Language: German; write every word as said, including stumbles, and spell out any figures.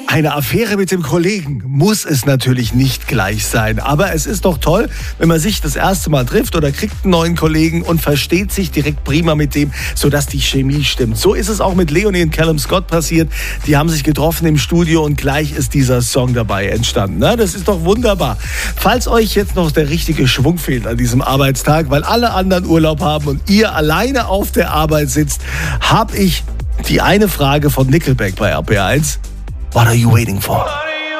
Eine Affäre mit dem Kollegen muss es natürlich nicht gleich sein. Aber es ist doch toll, wenn man sich das erste Mal trifft oder kriegt einen neuen Kollegen und versteht sich direkt prima mit dem, sodass die Chemie stimmt. So ist es auch mit Leonie und Callum Scott passiert. Die haben sich getroffen im Studio und gleich ist dieser Song dabei entstanden. Na, das ist doch wunderbar. Falls euch jetzt noch der richtige Schwung fehlt an diesem Arbeitstag, weil alle anderen Urlaub haben und ihr alleine auf der Arbeit sitzt, habe ich die eine Frage von Nickelback bei R P R eins. What are you waiting for?